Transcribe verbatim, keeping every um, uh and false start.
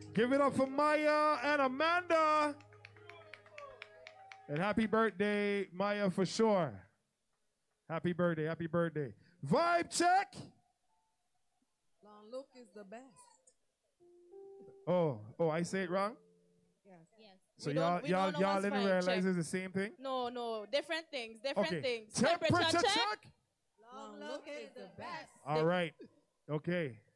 Give it up for Maya and Amanda. And happy birthday, Maya, for sure. Happy birthday, happy birthday. Vibe check. Long look is the best. Oh, oh, I say it wrong? Yes. Yes. So We y'all, don't, we y'all, don't know y'all what's didn't fine. realize Check. it's the same thing? No, no. Different things. Different Okay. things. Temperature check. Long look is the best. All right. Okay.